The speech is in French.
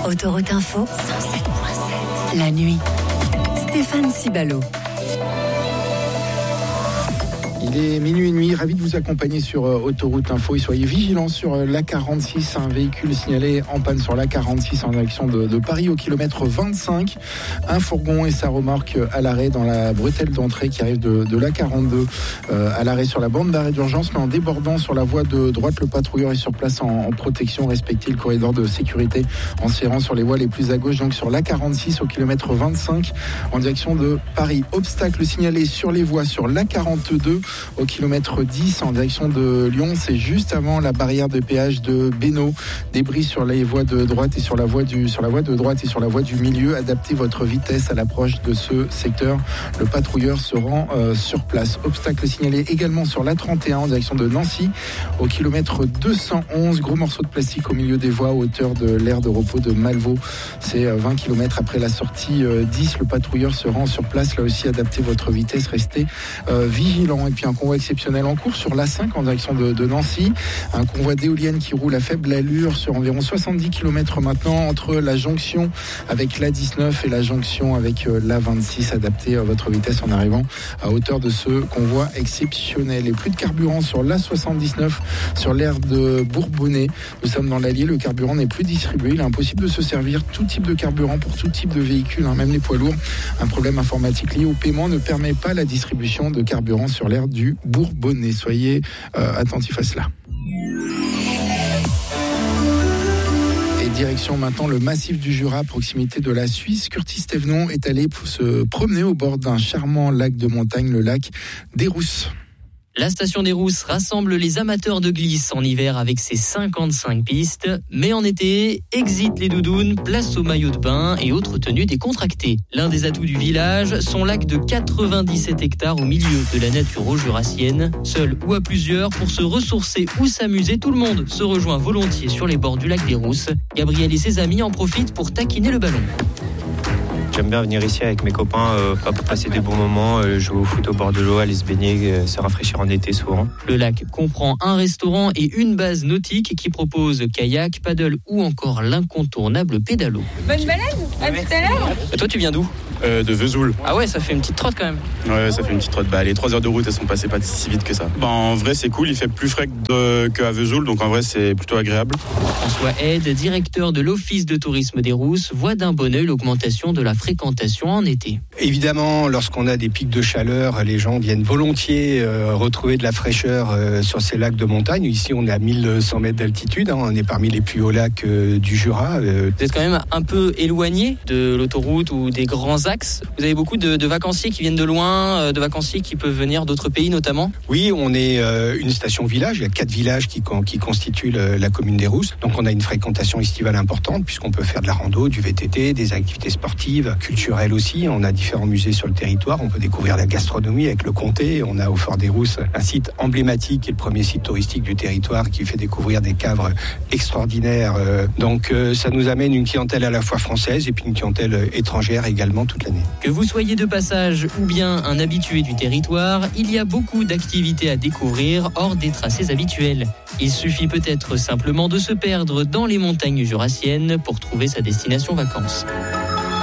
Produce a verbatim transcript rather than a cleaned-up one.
Autoroute Info, cent sept virgule sept. La nuit. Stéphane Cibalo. Il est minuit et nuit, ravi de vous accompagner sur euh, Autoroute Info et soyez vigilants sur euh, l'A quarante-six, un véhicule signalé en panne sur l'A quarante-six en direction de, de Paris au kilomètre vingt-cinq. Un fourgon et sa remorque à l'arrêt dans la bretelle d'entrée qui arrive de, de l'A quarante-deux euh, à l'arrêt sur la bande d'arrêt d'urgence, mais en débordant sur la voie de droite, le patrouilleur est sur place en, en protection, respecter le corridor de sécurité en serrant sur les voies les plus à gauche, donc sur l'A quarante-six au kilomètre vingt-cinq en direction de Paris. Obstacle signalé sur les voies sur l'A quarante-deux au kilomètre dix en direction de Lyon, c'est juste avant la barrière de péage de Bénaud. Débris sur les voies de droite et sur la voie du sur la voie de droite et sur la voie du milieu. Adaptez votre vitesse à l'approche de ce secteur. Le patrouilleur se rend euh, sur place. Obstacle signalé également sur l'A trente et un en direction de Nancy au kilomètre deux cent onze. Gros morceau de plastique au milieu des voies à hauteur de l'aire de repos de Malvaux. C'est vingt kilomètres après la sortie euh, dix. Le patrouilleur se rend sur place. Là aussi, adaptez votre vitesse. Restez euh, vigilant. Et puis un convoi exceptionnel en cours sur l'A cinq en direction de, de Nancy. Un convoi d'éoliennes qui roule à faible allure sur environ soixante-dix kilomètres maintenant entre la jonction avec l'A dix-neuf et la jonction avec euh, l'A vingt-six. Adaptez euh, votre vitesse en arrivant à hauteur de ce convoi exceptionnel. Et plus de carburant sur l'A soixante-dix-neuf sur l'aire de Bourbonnais. Nous sommes dans l'Allier, le carburant n'est plus distribué. Il est impossible de se servir tout type de carburant pour tout type de véhicule, hein, même les poids lourds. Un problème informatique lié au paiement ne permet pas la distribution de carburant sur l'aire du Bourbonnais. Soyez euh, attentifs à cela. Et direction maintenant le massif du Jura, à proximité de la Suisse. Curtis Thévenon est allé pour se promener au bord d'un charmant lac de montagne, le lac des Rousses. La station des Rousses rassemble les amateurs de glisse en hiver avec ses cinquante-cinq pistes, mais en été, exit les doudounes, place aux maillots de bain et autres tenues décontractées. L'un des atouts du village, son lac de quatre-vingt-dix-sept hectares au milieu de la nature jurassienne. Seul ou à plusieurs, pour se ressourcer ou s'amuser, tout le monde se rejoint volontiers sur les bords du lac des Rousses. Gabriel et ses amis en profitent pour taquiner le ballon. J'aime bien venir ici avec mes copains euh, pour passer des bons moments, euh, jouer au foot au bord de l'eau, aller se baigner, euh, se rafraîchir en été souvent. Le lac comprend un restaurant et une base nautique qui propose kayak, paddle ou encore l'incontournable pédalo. Bonne balade, à tout à l'heure. Et toi, tu viens d'où ? Euh, de Vesoul. Ah ouais, ça fait une petite trotte quand même. Ouais, ça fait une petite trotte. Bah, les trois heures de route, elles sont passées pas si vite que ça. Bah, en vrai, c'est cool. Il fait plus frais que qu'à Vesoul, donc en vrai, c'est plutôt agréable. François Aide, directeur de l'Office de tourisme des Rousses, voit d'un bon œil l'augmentation de la fréquentation en été. Évidemment, lorsqu'on a des pics de chaleur, les gens viennent volontiers euh, retrouver de la fraîcheur euh, sur ces lacs de montagne. Ici, on est à mille cent mètres d'altitude. Hein. On est parmi les plus hauts lacs euh, du Jura. Euh. Vous êtes quand même un peu éloigné de l'autoroute ou des grands axes. Vous avez beaucoup de, de vacanciers qui viennent de loin, de vacanciers qui peuvent venir d'autres pays notamment. Oui, on est euh, une station village. Il y a quatre villages qui, qui constituent le, la commune des Rousses. Donc on a une fréquentation estivale importante puisqu'on peut faire de la rando, du V T T, des activités sportives, culturelles aussi. On a différents musées sur le territoire. On peut découvrir la gastronomie avec le comté. On a au Fort des Rousses un site emblématique qui est le premier site touristique du territoire qui fait découvrir des caves extraordinaires. Donc ça nous amène une clientèle à la fois française et puis une clientèle étrangère également toute l'année. Que vous soyez de passage ou bien un habitué du territoire, il y a beaucoup d'activités à découvrir hors des tracés habituels. Il suffit peut-être simplement de se perdre dans les montagnes jurassiennes pour trouver sa destination vacances.